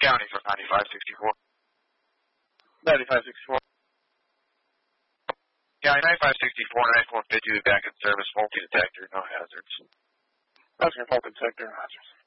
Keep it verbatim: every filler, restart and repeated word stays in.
County for ninety-five sixty-four. ninety-five sixty-four. County ninety-five sixty-four, ninety-four fifty, back in service, faulty detector, no hazards. That's your faulty detector, hazards.